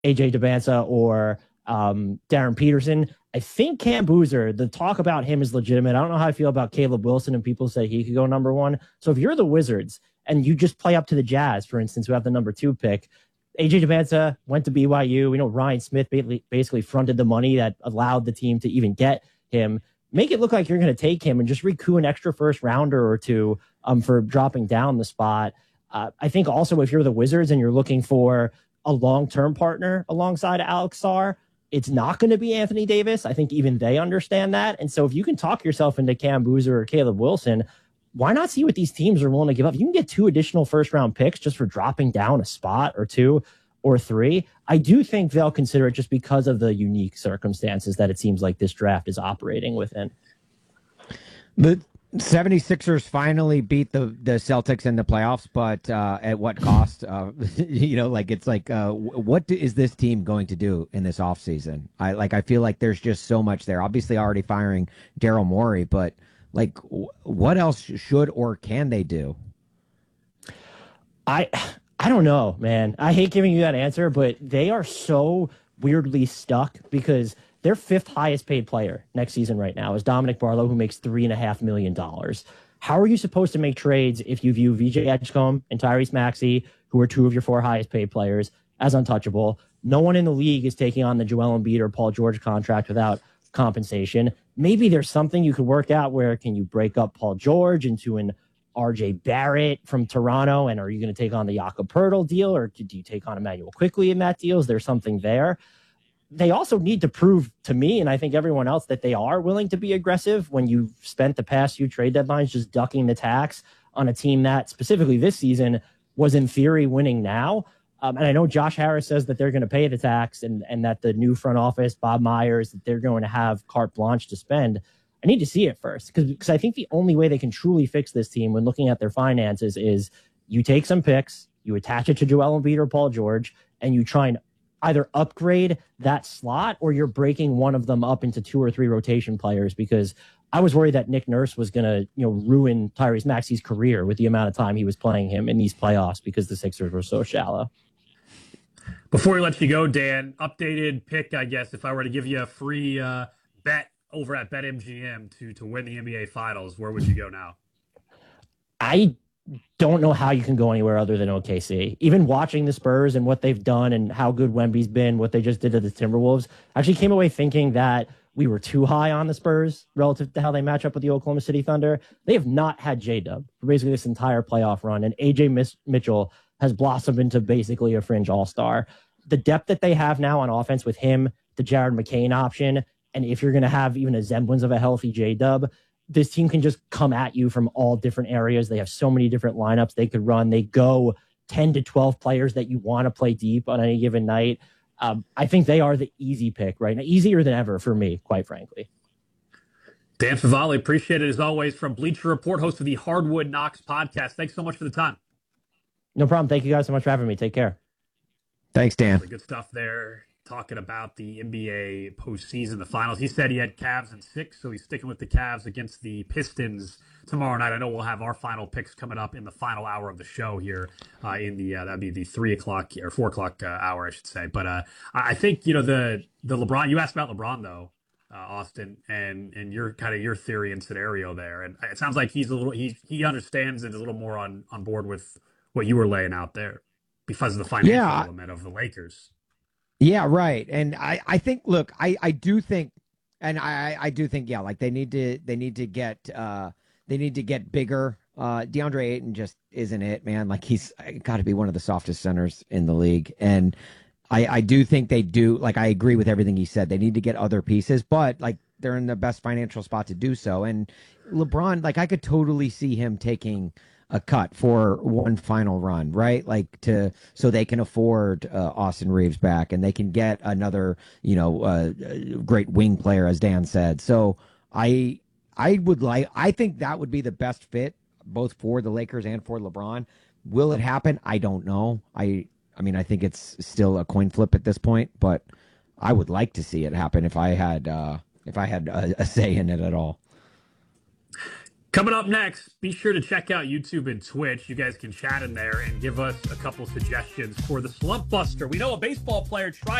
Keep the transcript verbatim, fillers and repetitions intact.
A J Debinsa or um, Darren Peterson. I think Cam Boozer, the talk about him is legitimate. I don't know how I feel about Caleb Wilson, and people say he could go number one. So if you're the Wizards and you just play up to the Jazz, for instance, who have the number two pick, A J Debinsa went to B Y U. We know Ryan Smith basically fronted the money that allowed the team to even get him. Make it look like you're going to take him and just recoup an extra first rounder or two um, for dropping down the spot. Uh, I think also if you're the Wizards and you're looking for a long-term partner alongside Alex Sarr, it's not going to be Anthony Davis. I think even they understand that. And so if you can talk yourself into Cam Boozer or Caleb Wilson, why not see what these teams are willing to give up? You can get two additional first-round picks just for dropping down a spot or two or three. I do think they'll consider it just because of the unique circumstances that it seems like this draft is operating within. The seventy-sixers finally beat the, the Celtics in the playoffs, but uh, at what cost? Uh, you know, like it's like, uh, what do, is this team going to do in this offseason? I like, I feel like there's just so much there. Obviously, already firing Daryl Morey, but like, w- what else should or can they do? I I don't know, man. I hate giving you that answer, but they are so weirdly stuck because their fifth highest paid player next season right now is Dominic Barlow, who makes three and a half million dollars. How are you supposed to make trades if you view V J Edgecombe and Tyrese Maxey, who are two of your four highest paid players, as untouchable? No one in the league is taking on the Joel Embiid or Paul George contract without compensation. Maybe there's something you could work out where can you break up Paul George into an R J Barrett from Toronto, and are you going to take on the Jakob Poeltl deal, or do you take on Emmanuel Quickley in that deal? Is there something there? They also need to prove to me, and I think everyone else, that they are willing to be aggressive when you've spent the past few trade deadlines just ducking the tax on a team that specifically this season was in theory winning now. Um, and I know Josh Harris says that they're going to pay the tax and, and that the new front office, Bob Myers, that they're going to have carte blanche to spend. I need to see it first because I think the only way they can truly fix this team when looking at their finances is you take some picks, you attach it to Joel Embiid or Paul George, and you try and either upgrade that slot or you're breaking one of them up into two or three rotation players, because I was worried that Nick Nurse was going to, you know, ruin Tyrese Maxey's career with the amount of time he was playing him in these playoffs because the Sixers were so shallow. Before we let you go, Dan, updated pick, I guess, if I were to give you a free uh, bet over at BetMGM to to win the N B A Finals, where would you go now? I don't know how you can go anywhere other than O K C. Even watching the Spurs and what they've done and how good Wemby's been, what they just did to the Timberwolves, I actually came away thinking that we were too high on the Spurs relative to how they match up with the Oklahoma City Thunder. They have not had J-Dub for basically this entire playoff run, and A J Mitchell has blossomed into basically a fringe all-star. The depth that they have now on offense with him, the Jared McCain option, and if you're going to have even a semblance of a healthy J-Dub, this team can just come at you from all different areas. They have so many different lineups they could run. They go ten to twelve players that you want to play deep on any given night. Um, I think they are the easy pick right now, easier than ever for me, quite frankly. Dan Favale, appreciate it as always, from Bleacher Report, host of the Hardwood Knocks podcast. Thanks so much for the time. No problem. Thank you guys so much for having me. Take care. Thanks, Dan. Really good stuff there. Talking about the N B A postseason, the finals. He said he had Cavs in six, so he's sticking with the Cavs against the Pistons tomorrow night. I know we'll have our final picks coming up in the final hour of the show here uh, in the uh, that'd be the three o'clock or four o'clock uh, hour, I should say. But uh, I think you know the the LeBron. You asked about LeBron though, uh, Austin, and and your kind of your theory and scenario there, and it sounds like he's a little he he understands and is a little more on on board with what you were laying out there because of the financial yeah. element of the Lakers. Yeah, right. And I, I think, look, I, I do think, and I, I do think, yeah, like they need to, they need to get, uh, they need to get bigger. Uh, DeAndre Ayton just isn't it, man. Like he's got to be one of the softest centers in the league. And I, I do think they do, like, I agree with everything he said. They need to get other pieces, but like they're in the best financial spot to do so. And LeBron, like I could totally see him taking a cut for one final run, right? Like to, so they can afford uh, Austin Reeves back and they can get another, you know, uh, great wing player, as Dan said. So I, I would like, I think that would be the best fit both for the Lakers and for LeBron. Will it happen? I don't know. I, I mean, I think it's still a coin flip at this point, but I would like to see it happen if I had, uh, if I had a, a say in it at all. Coming up next, be sure to check out YouTube and Twitch. You guys can chat in there and give us a couple suggestions for the Slump Buster. We know a baseball player tried